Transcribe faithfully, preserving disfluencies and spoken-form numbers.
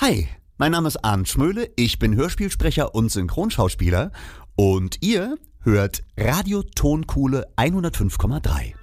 Hi, mein Name ist Arndt Schmöhle, ich bin Hörspielsprecher und Synchronschauspieler und ihr hört Radio Tonkuhle hundertfünf Komma drei.